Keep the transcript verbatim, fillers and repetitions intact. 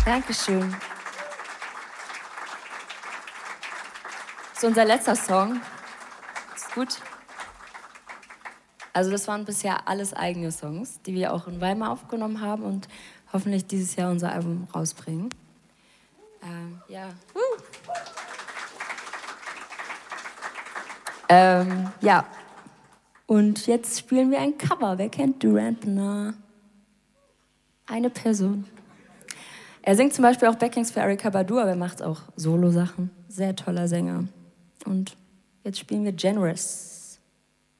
Dankeschön. Das ist unser letzter Song. Ist gut. Also das waren bisher alles eigene Songs, die wir auch in Weimar aufgenommen haben und hoffentlich dieses Jahr unser Album rausbringen. Ähm, ja. Uh. Ähm, ja. Und jetzt spielen wir ein Cover. Wer kennt Durantner? Eine Person. Er singt zum Beispiel auch Backings für Erykah Badu, aber er macht auch Solo-Sachen. Sehr toller Sänger. Und jetzt spielen wir Generous.